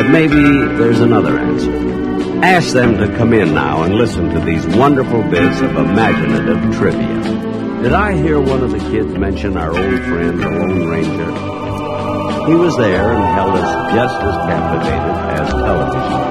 But maybe there's another answer. Ask them to come in now and listen to these wonderful bits of imaginative trivia. Did I hear one of the kids mention our old friend, the Lone Ranger? He was there and held us just as captivated as television.